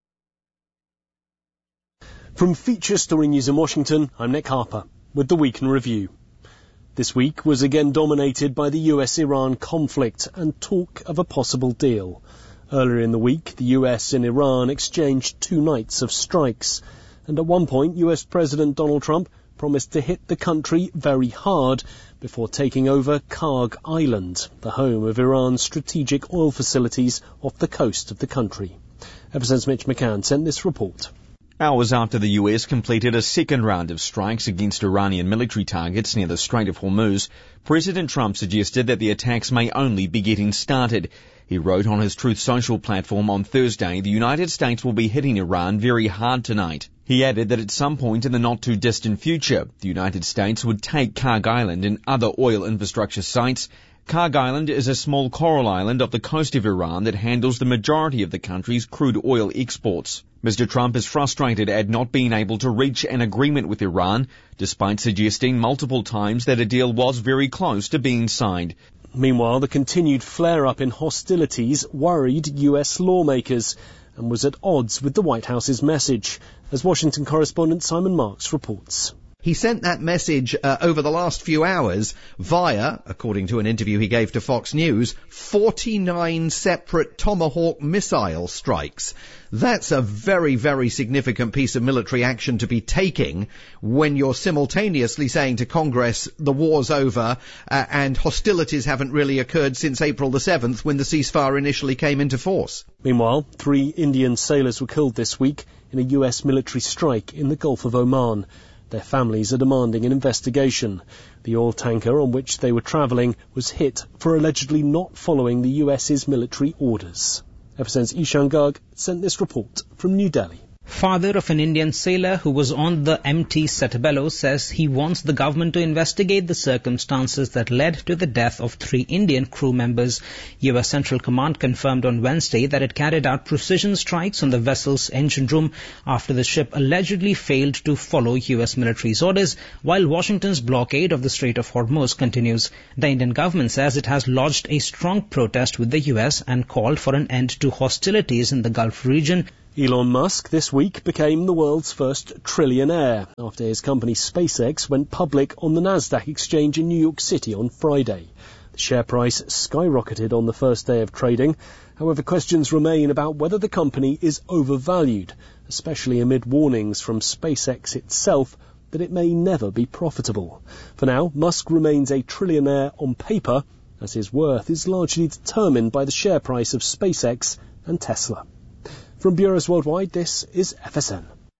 Speaker 8: From Feature Story News in Washington, I'm Nick Harper with the Week in Review. This week was again dominated by the U S Iran conflict and talk of a possible deal. Earlier in the week, the U S and Iran exchanged two nights of strikes, and at one point U S President Donald Trump promised to hit the country very hard before taking over Karg Island, the home of Iran's strategic oil facilities off the coast of the country. F S N's Mitch McCann sent this report.
Speaker 9: Hours after the U S completed a second round of strikes against Iranian military targets near the Strait of Hormuz, President Trump suggested that the attacks may only be getting started. He wrote on his Truth Social platform on Thursday, the United States will be hitting Iran very hard tonight. He added that at some point in the not-too-distant future, the United States would take Karg Island and other oil infrastructure sites. Karg Island is a small coral island off the coast of Iran that handles the majority of the country's crude oil exports. Mister Trump is frustrated at not being able to reach an agreement with Iran, despite suggesting multiple times that a deal was very close to being signed.
Speaker 8: Meanwhile, the continued flare-up in hostilities worried U S lawmakers and was at odds with the White House's message, as Washington correspondent Simon Marks reports.
Speaker 10: He sent that message uh, over the last few hours via, according to an interview he gave to Fox News, forty-nine separate Tomahawk missile strikes. That's a very, very significant piece of military action to be taking when you're simultaneously saying to Congress the war's over uh, and hostilities haven't really occurred since April the seventh when the ceasefire initially came into force.
Speaker 8: Meanwhile, three Indian sailors were killed this week in a U S military strike in the Gulf of Oman. Their families are demanding an investigation. The oil tanker on which they were travelling was hit for allegedly not following the U S's military orders. F S N's Ishan Garg sent this report from New Delhi.
Speaker 11: Father of an Indian sailor who was on the M T Setabello says he wants the government to investigate the circumstances that led to the death of three Indian crew members. U S Central Command confirmed on Wednesday that it carried out precision strikes on the vessel's engine room after the ship allegedly failed to follow U S military's orders, while Washington's blockade of the Strait of Hormuz continues. The Indian government says it has lodged a strong protest with the U S and called for an end to hostilities in the Gulf region.
Speaker 8: Elon Musk this week became the world's first trillionaire after his company SpaceX went public on the Nasdaq exchange in New York City on Friday. The share price skyrocketed on the first day of trading. However, questions remain about whether the company is overvalued, especially amid warnings from SpaceX itself that it may never be profitable. For now, Musk remains a trillionaire on paper, as his worth is largely determined by the share price of SpaceX and Tesla. From Bureaus Worldwide, this is F S N.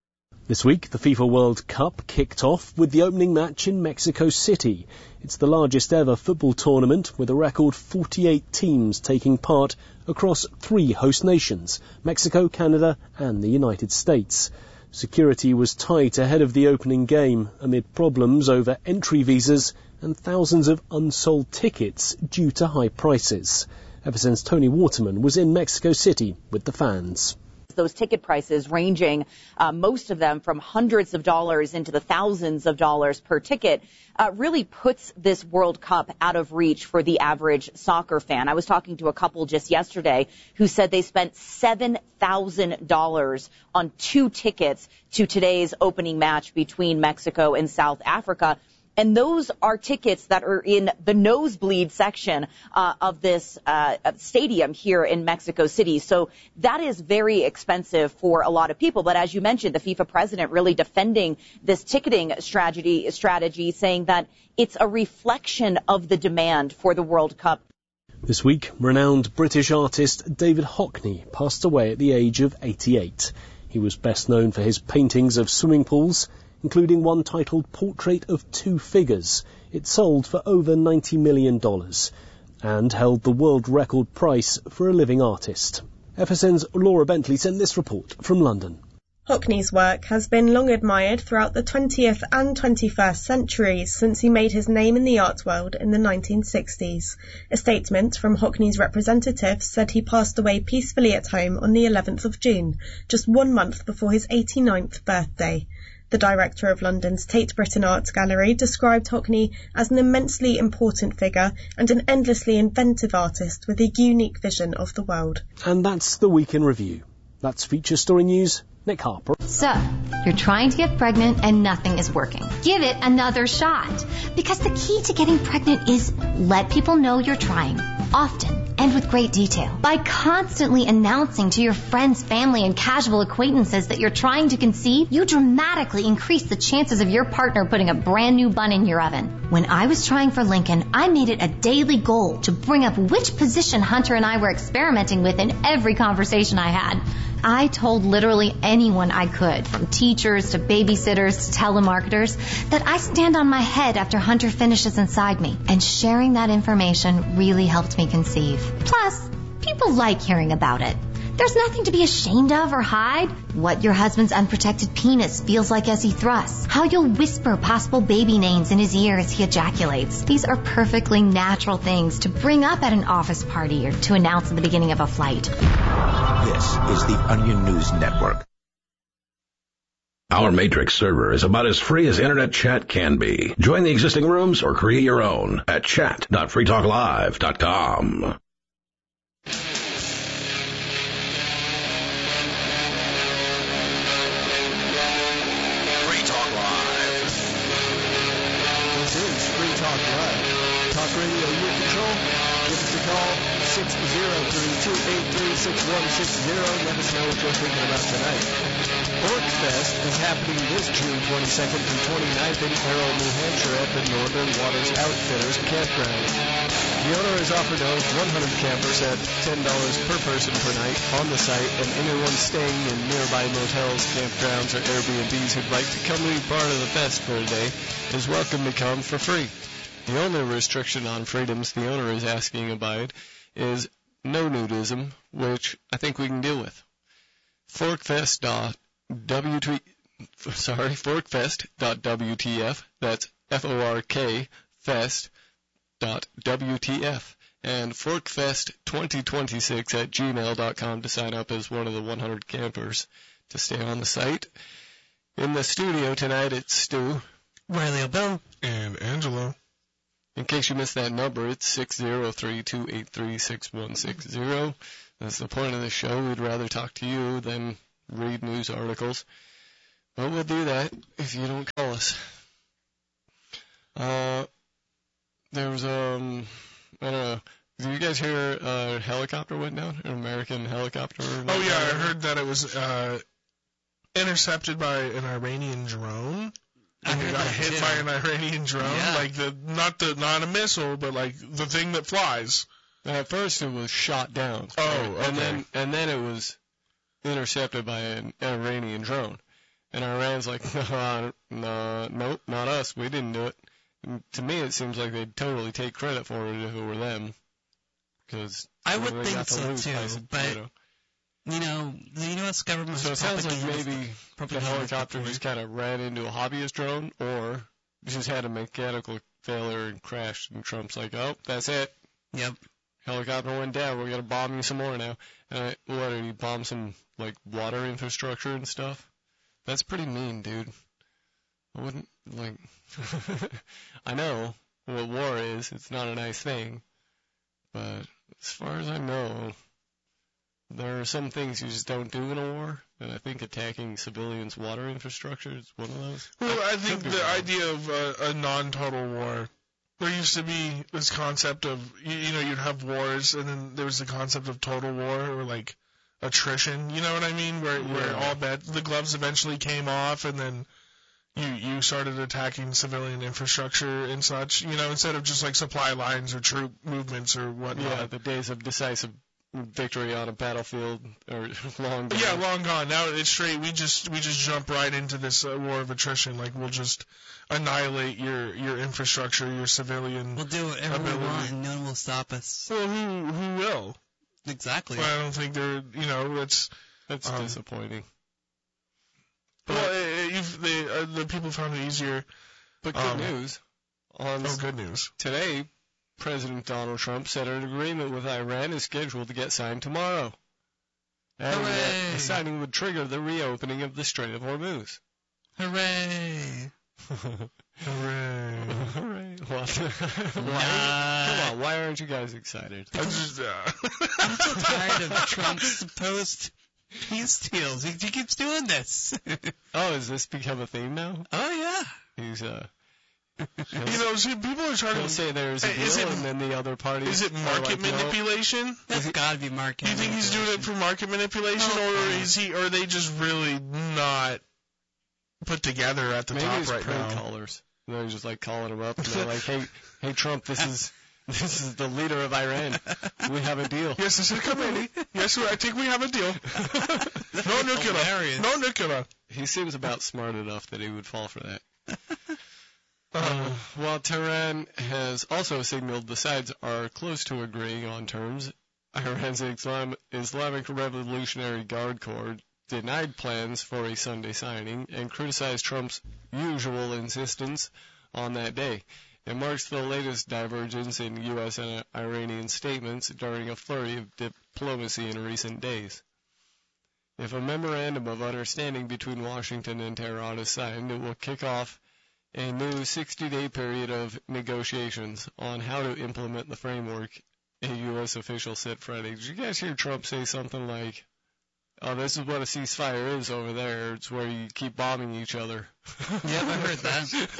Speaker 8: This week, the FIFA World Cup kicked off with the opening match in Mexico City. It's the largest ever football tournament with a record forty-eight teams taking part across three host nations, Mexico, Canada and the United States. Security was tight ahead of the opening game amid problems over entry visas and thousands of unsold tickets due to high prices. Ever since Tony Waterman was in Mexico City with the fans.
Speaker 12: Those ticket prices ranging, uh, most of them from hundreds of dollars into the thousands of dollars per ticket, uh, really puts this World Cup out of reach for the average soccer fan. I was talking to a couple just yesterday who said they spent seven thousand dollars on two tickets to today's opening match between Mexico and South Africa. And those are tickets that are in the nosebleed section uh, of this uh, stadium here in Mexico City. So that is very expensive for a lot of people. But as you mentioned, the FIFA president really defending this ticketing strategy, strategy, saying that it's a reflection of the demand for the World Cup.
Speaker 8: This week, renowned British artist David Hockney passed away at the age of eighty-eight. He was best known for his paintings of swimming pools, including one titled Portrait of Two Figures. It sold for over ninety million dollars and held the world record price for a living artist. F S N's Laura Bentley sent this report from London.
Speaker 13: Hockney's work has been long admired throughout the twentieth and twenty-first centuries since he made his name in the art world in the nineteen sixties. A statement from Hockney's representatives said he passed away peacefully at home on the eleventh of June, just one month before his eighty-ninth birthday. The director of London's Tate Britain Art Gallery described Hockney as an immensely important figure and an endlessly inventive artist with a unique vision of the world.
Speaker 8: And that's the Week in Review. That's Feature Story News. Nick Harper.
Speaker 14: So, you're trying to get pregnant and nothing is working. Give it another shot. Because the key to getting pregnant is let people know you're trying, often and with great detail. By constantly announcing to your friends, family, and casual acquaintances that you're trying to conceive, you dramatically increase the chances of your partner putting a brand new bun in your oven. When I was trying for Lincoln, I made it a daily goal to bring up which position Hunter and I were experimenting with in every conversation I had. I told literally anyone I could, from teachers to babysitters to telemarketers, that I stand on my head after Hunter finishes inside me. And sharing that information really helped me conceive. Plus, people like hearing about it. There's nothing to be ashamed of or hide. What your husband's unprotected penis feels like as he thrusts. How you'll whisper possible baby names in his ear as he ejaculates. These are perfectly natural things to bring up at an office party or to announce at the beginning of a flight.
Speaker 7: This is the Onion News Network. Our Matrix server is about as free as internet chat can be. Join the existing rooms or create your own at chat dot free talk live dot com.
Speaker 15: six zero three, two eight three, six one six zero. Let us know what you're thinking about tonight. Porkfest is happening this June twenty-second through twenty-ninth in Carroll, New Hampshire at the Northern Waters Outfitters Campground. The owner has offered to host one hundred campers at ten dollars per person per night on the site, and anyone staying in nearby motels, campgrounds, or Airbnbs who'd like to come be part of the fest for a day is welcome to come for free. The only restriction on freedoms the owner is asking abide is no nudism, which I think we can deal with. Forkfest dot W T sorry, Forkfest dot W T F. That's F O R K Fest dot W T F. And Forkfest twenty twenty-six at gmail dot com to sign up as one of the one hundred campers to stay on the site. In the studio tonight, it's Stu,
Speaker 2: Riley O'Bill,
Speaker 3: and Angelo.
Speaker 1: In case you missed that number, it's six zero three, two eight three, six one six zero. That's the point of the show. We'd rather talk to you than read news articles. But we'll do that if you don't call us. Uh, there was, um, I don't know. Did you guys hear a helicopter went down? An American helicopter?
Speaker 3: Oh, yeah, I heard that it was uh, intercepted by an Iranian drone. And it got hit too. by an Iranian drone, yeah. like the not the not a missile, but like the thing that flies.
Speaker 1: And at first, it was shot down.
Speaker 3: Oh, okay.
Speaker 1: and then and then it was intercepted by an Iranian drone. And Iran's like, no, no, nope, not us. We didn't do it. And to me, it seems like they'd totally take credit for it if it were them. Because
Speaker 2: I would think so too, but you know, the U S government.
Speaker 1: So it sounds like maybe the helicopter just kind of ran into a hobbyist drone, or just had a mechanical failure and crashed. And Trump's like, "Oh, that's it.
Speaker 2: Yep,
Speaker 1: helicopter went down. We're gonna bomb you some more now." And I, what did he bomb some like water infrastructure and stuff? That's pretty mean, dude. I wouldn't like. I know what war is. It's not a nice thing, but as far as I know, there are some things you just don't do in a war, and I think attacking civilians' water infrastructure is one of those.
Speaker 3: Well, I think the wrong. idea of a, a non-total war, there used to be this concept of, you, you know, you'd have wars, and then there was the concept of total war, or like attrition, you know what I mean, where yeah. where all bet the gloves eventually came off, and then you you started attacking civilian infrastructure and such, you know, instead of just like supply lines or troop movements or whatnot.
Speaker 1: Yeah, the days of decisive victory on a battlefield are long gone.
Speaker 3: Yeah, long gone. Now it's straight. We just we just jump right into this uh, war of attrition. Like we'll just annihilate your your infrastructure, your civilian.
Speaker 2: We'll do whatever
Speaker 3: ability.
Speaker 2: we want, and no one will stop us.
Speaker 3: Well, who who will?
Speaker 2: Exactly.
Speaker 3: Well, I don't think they're. You know, that's
Speaker 1: that's
Speaker 3: um,
Speaker 1: disappointing.
Speaker 3: But, well, it, it, you've, they, uh, the people found it easier.
Speaker 1: But good um, news. On
Speaker 3: oh, good news.
Speaker 1: Today, President Donald Trump said an agreement with Iran is scheduled to get signed tomorrow. And
Speaker 2: Hooray!
Speaker 1: the signing would trigger the reopening of the Strait of Hormuz.
Speaker 2: Hooray!
Speaker 3: Hooray!
Speaker 1: Hooray! Well, why, come on, why aren't you guys excited?
Speaker 3: I'm just, uh,
Speaker 2: I'm so tired of Trump's supposed peace deals. He, he keeps doing this.
Speaker 1: Oh, has this become a theme now?
Speaker 2: Oh, yeah.
Speaker 1: He's, uh...
Speaker 3: You know, see, people are trying
Speaker 1: to
Speaker 3: say
Speaker 1: there's a deal,
Speaker 3: is it,
Speaker 1: and then the other party.
Speaker 3: Is it market
Speaker 1: like,
Speaker 3: manipulation?
Speaker 2: No, that's got to be market.
Speaker 3: Do you think he's doing it for market manipulation, oh, or is he? Or are they just really not put together at the
Speaker 1: Maybe
Speaker 3: top
Speaker 1: it's
Speaker 3: right
Speaker 1: prank
Speaker 3: now?
Speaker 1: callers. They're just like calling him up, and they're like, "Hey, hey, Trump, this is this is the leader of Iran. We have a deal."
Speaker 3: Yes, this is committee. Yes, I think we have a deal. No nuclear.
Speaker 2: Hilarious.
Speaker 3: No nuclear.
Speaker 1: He seems about smart enough that he would fall for that. Uh, while Tehran has also signaled the sides are close to agreeing on terms, Iran's Islam- Islamic Revolutionary Guard Corps denied plans for a Sunday signing and criticized Trump's usual insistence on that day. It marks the latest divergence in U S and Iranian statements during a flurry of diplomacy in recent days. If a memorandum of understanding between Washington and Tehran is signed, it will kick off a new sixty-day period of negotiations on how to implement the framework, a U S official said Friday. Did you guys hear Trump say something like, "Oh, this is what a ceasefire is over there. It's where you keep bombing each other."
Speaker 2: Yeah, I heard that.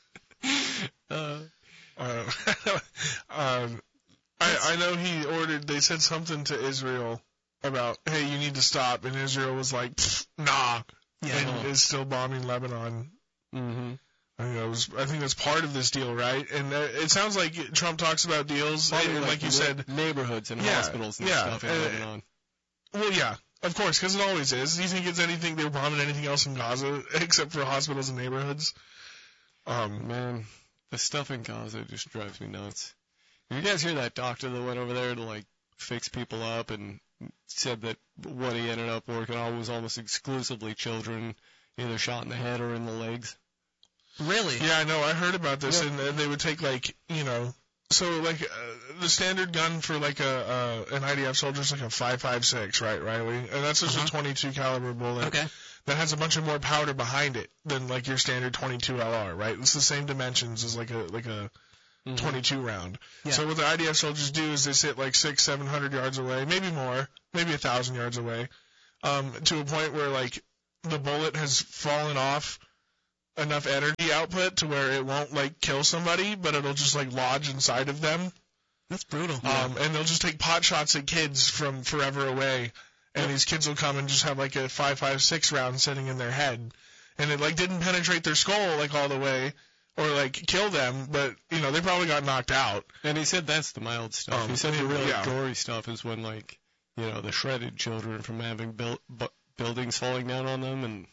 Speaker 1: uh,
Speaker 3: uh, um, I, I know he ordered, they said something to Israel about, hey, you need to stop, and Israel was like, nah,
Speaker 2: yeah,
Speaker 3: and is still bombing Lebanon.
Speaker 1: Mm-hmm.
Speaker 3: I think that was. I think that's part of this deal, right? And uh, it sounds like Trump talks about deals, and,
Speaker 1: like,
Speaker 3: like you said,
Speaker 1: neighborhoods and
Speaker 3: yeah,
Speaker 1: hospitals and
Speaker 3: yeah,
Speaker 1: stuff in
Speaker 3: uh,
Speaker 1: Lebanon.
Speaker 3: Well, yeah, of course, because it always is. Do you think it's anything? They were bombing anything else in Gaza except for hospitals and neighborhoods? Um,
Speaker 1: man, the stuff in Gaza just drives me nuts. Did you guys hear that doctor that went over there to like fix people up and said that what he ended up working on was almost exclusively children, either shot in the head or in the legs?
Speaker 2: Really?
Speaker 3: Yeah, I know. I heard about this,
Speaker 1: yeah.
Speaker 3: and, and they would take like, you know, so like uh, the standard gun for like a uh, an I D F soldier is like a five five six, right, Riley? And that's just uh-huh. a twenty-two caliber bullet.
Speaker 2: Okay.
Speaker 3: That has a bunch of more powder behind it than like your standard twenty-two L R, right? It's the same dimensions as like a like a mm-hmm. twenty-two round.
Speaker 2: Yeah.
Speaker 3: So what the I D F soldiers do is they sit like six, seven hundred yards away, maybe more, maybe a thousand yards away, um, to a point where like the bullet has fallen off enough energy output to where it won't like kill somebody, but it'll just like lodge inside of them.
Speaker 2: That's brutal.
Speaker 3: Um, and they'll just take pot shots at kids from forever away, and these kids will come and just have like a five five six round sitting in their head, and it like didn't penetrate their skull like all the way, or like kill them, but you know they probably got knocked out.
Speaker 1: And he said that's the mild stuff.
Speaker 3: Um,
Speaker 1: he said the really
Speaker 3: yeah.
Speaker 1: gory stuff is when like you know the shredded children from having built bu- buildings falling down on them and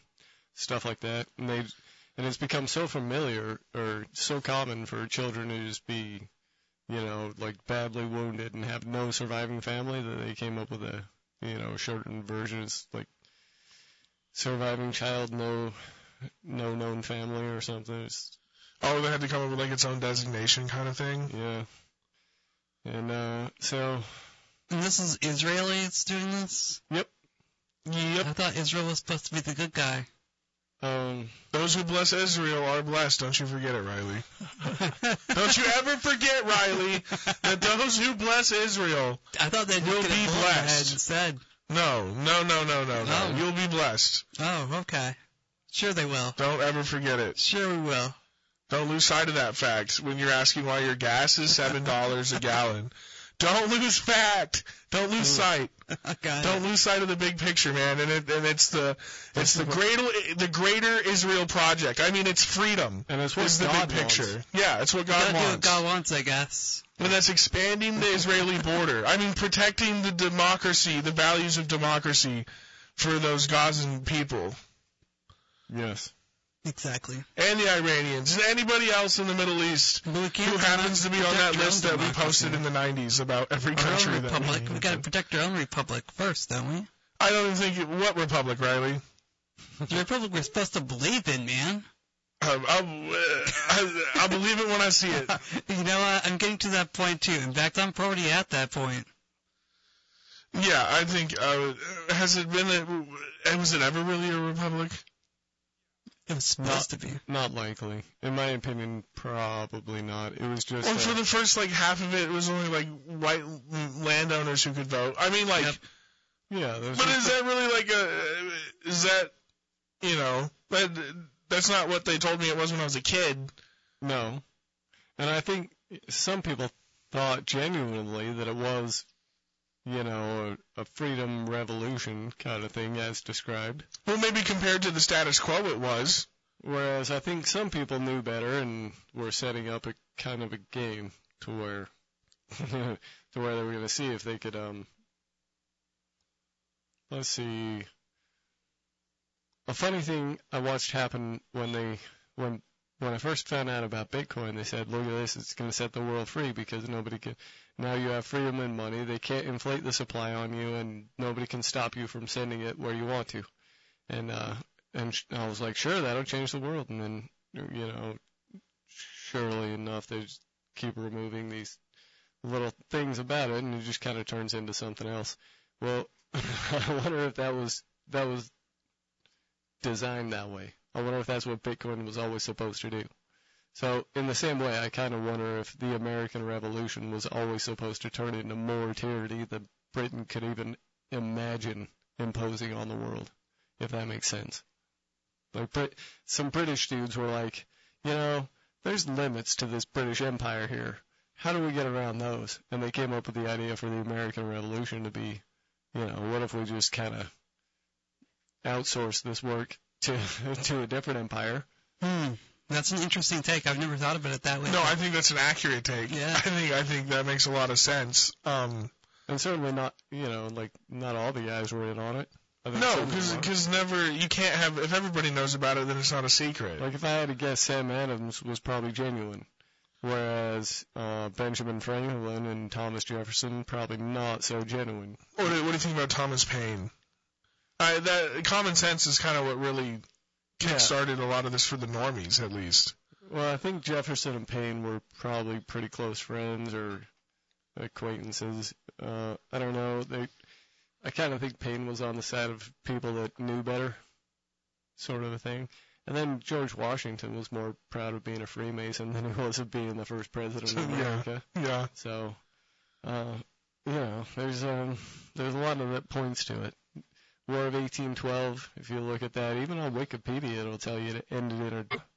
Speaker 1: stuff like that, and they and it's become so familiar or so common for children to just be, you know, like badly wounded and have no surviving family that they came up with a, you know, shortened version. It's like surviving child, no, no known family or something. It's,
Speaker 3: oh, they had to come up with like its own designation kind of thing.
Speaker 1: Yeah. And uh, so.
Speaker 2: And this is Israelis doing this?
Speaker 1: Yep.
Speaker 3: Yep.
Speaker 2: I thought Israel was supposed to be the good guy.
Speaker 1: Um,
Speaker 3: those who bless Israel are blessed. Don't you forget it, Riley. Don't you ever forget, Riley, that those who bless Israel
Speaker 2: I thought they'd
Speaker 3: will
Speaker 2: get
Speaker 3: be
Speaker 2: a
Speaker 3: blessed.
Speaker 2: Instead.
Speaker 3: No, no, no, no, no, no.
Speaker 2: Oh.
Speaker 3: You'll be blessed.
Speaker 2: Oh, okay. Sure they will.
Speaker 3: Don't ever forget it.
Speaker 2: Sure we will.
Speaker 3: Don't lose sight of that fact when you're asking why your gas is seven dollars a gallon. Don't lose fact. Don't lose sight. Don't lose sight of the big picture, man. And it, and it's the it's the greater the greater Israel project. I mean, it's freedom.
Speaker 1: And it's what
Speaker 3: is the
Speaker 1: God
Speaker 3: big picture.
Speaker 1: wants.
Speaker 3: Yeah, it's what God
Speaker 2: gotta
Speaker 3: wants.
Speaker 2: do what God wants, I guess.
Speaker 3: And that's expanding the Israeli border. I mean, protecting the democracy, the values of democracy for those Gazan people.
Speaker 1: Yes.
Speaker 2: Exactly.
Speaker 3: And the Iranians, and anybody else in the Middle East who happens to be on that list that we posted in the nineties about every country that
Speaker 2: republic. We, we got to protect our own republic first, don't we?
Speaker 3: I don't even think it, what republic, Riley?
Speaker 2: The republic we're supposed to believe in, man.
Speaker 3: Um, I'll, uh, I'll believe it when I see it.
Speaker 2: You know what? I'm getting to that point too. In fact, I'm already at that point.
Speaker 3: Yeah, I think. Uh, has it been? A, was it ever really a republic?
Speaker 2: It was supposed
Speaker 1: not,
Speaker 2: to be.
Speaker 1: Not likely. In my opinion, probably not. It was just.
Speaker 3: Well,
Speaker 1: uh,
Speaker 3: for the first like half of it, it was only like white landowners who could vote. I mean, like.
Speaker 1: Yep. Yeah.
Speaker 3: But is that really like a? Is that, you know, that that's not what they told me it was when I was a kid.
Speaker 1: No. And I think some people thought genuinely that it was, you know, a, a freedom revolution kind of thing as described.
Speaker 3: Well, maybe compared to the status quo it was.
Speaker 1: Whereas I think some people knew better and were setting up a kind of a game to where to where they were going to see if they could, um, let's see. A funny thing I watched happen when they, when, when I first found out about Bitcoin, they said, look at this, it's going to set the world free because nobody can, now you have freedom and money, they can't inflate the supply on you and nobody can stop you from sending it where you want to. And, uh, and I was like, sure, that'll change the world. And then, you know, surely enough, they just keep removing these little things about it and it just kind of turns into something else. Well, I wonder if that was, that was designed that way. I wonder if that's what Bitcoin was always supposed to do. So in the same way, I kind of wonder if the American Revolution was always supposed to turn into more tyranny than Britain could even imagine imposing on the world, if that makes sense. Like Brit- some British dudes were like, you know, there's limits to this British Empire here. How do we get around those? And they came up with the idea for the American Revolution to be, you know, what if we just kind of outsource this work to to a different empire?
Speaker 2: Hmm. That's an interesting take. I've never thought about it that way.
Speaker 3: No, I think that's an accurate take.
Speaker 2: Yeah.
Speaker 3: I think I think that makes a lot of sense. Um,
Speaker 1: and certainly not, you know, like not all the guys were in on it.
Speaker 3: No, because never you can't have if everybody knows about it, then it's not a secret.
Speaker 1: Like if I had to guess, Sam Adams was probably genuine, whereas uh, Benjamin Franklin and Thomas Jefferson probably not so genuine.
Speaker 3: What do, what do you think about Thomas Paine? I, that common sense is kind of what really kick-started a lot of this for the normies, at least.
Speaker 1: Well, I think Jefferson and Paine were probably pretty close friends or acquaintances. Uh, I don't know. They, I kind of think Paine was on the side of people that knew better, sort of a thing. And then George Washington was more proud of being a Freemason than he was of being the first president of America.
Speaker 3: Yeah. yeah.
Speaker 1: So, uh, you know, there's um, there's a lot of that points to it. War of eighteen twelve, if you look at that, even on Wikipedia, it'll tell you it ended in a